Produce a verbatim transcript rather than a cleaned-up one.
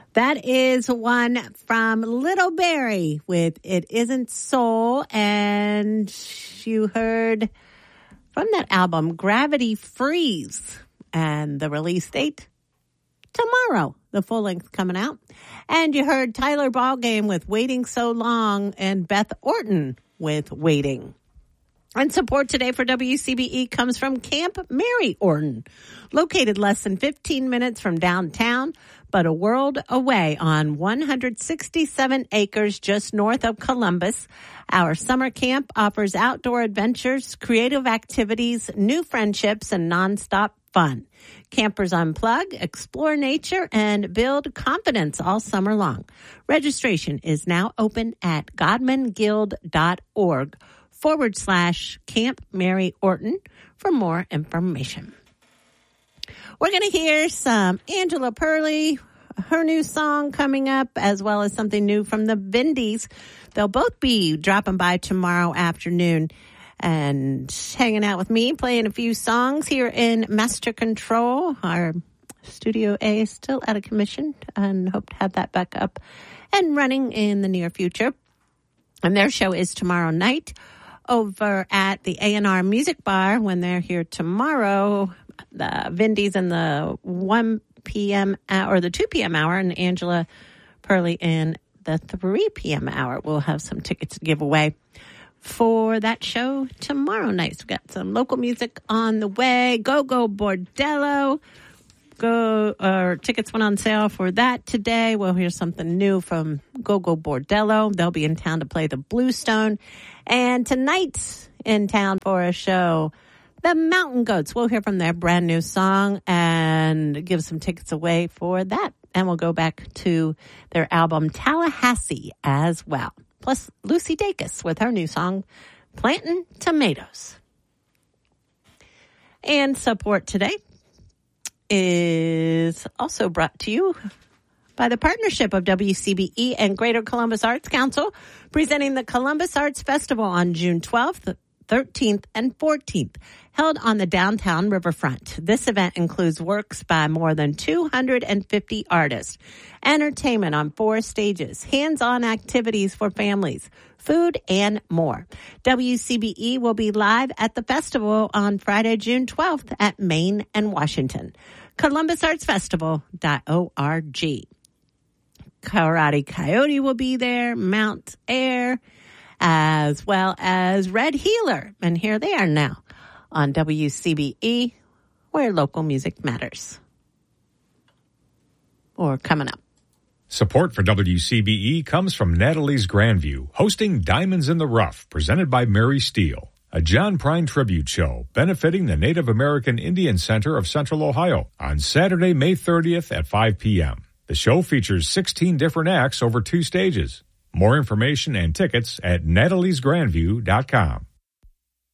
That is one from Little Barry with It Isn't Soul. And you heard from that album, Gravity Freeze. And the release date, tomorrow. The full length coming out. And you heard Tyler Ballgame with Waiting So Long and Beth Orton with Waiting. And support today for W C B E comes from Camp Mary Orton, located less than fifteen minutes from downtown, but a world away on one hundred sixty-seven acres just north of Columbus. Our summer camp offers outdoor adventures, creative activities, new friendships, and nonstop fun. Campers unplug, explore nature, and build confidence all summer long. Registration is now open at godmanguild.org forward slash Camp Mary Orton for more information. We're going to hear some Angela Perley, her new song coming up, as well as something new from the Vindies. They'll both be dropping by tomorrow afternoon and hanging out with me, playing a few songs here in Master Control. Our Studio A is still out of commission and hope to have that back up and running in the near future. And their show is tomorrow night over at the A and R Music Bar. When they're here tomorrow, the Vindies in the one p.m. hour, or the two p.m. hour, and Angela Perley in the three p.m. hour. We'll have some tickets to give away for that show tomorrow night. So we've got some local music on the way. Go Go Bordello. Go, or tickets went on sale for that today. We'll hear something new from Go Go Bordello. They'll be in town to play the Bluestone. And tonight's in town for a show, the Mountain Goats. We'll hear from their brand new song and give some tickets away for that. And we'll go back to their album Tallahassee as well. Plus Lucy Dacus with her new song, Plantin' Tomatoes. And support today is also brought to you by the partnership of W C B E and Greater Columbus Arts Council, presenting the Columbus Arts Festival on June twelfth, thirteenth, and fourteenth, held on the downtown riverfront. This event includes works by more than two hundred fifty artists, entertainment on four stages, hands-on activities for families, food, and more. W C B E will be live at the festival on Friday, June twelfth at Main and Washington. columbus arts festival dot org. Karate Coyote will be there, Mount Air, as well as Red Healer. And here they are now on W C B E, where local music matters. Or coming up. Support for W C B E comes from Natalie's Grandview, hosting Diamonds in the Rough, presented by Mary Steele, a John Prine tribute show benefiting the Native American Indian Center of Central Ohio on Saturday, May thirtieth at five p.m. The show features sixteen different acts over two stages. More information and tickets at natalies grandview dot com.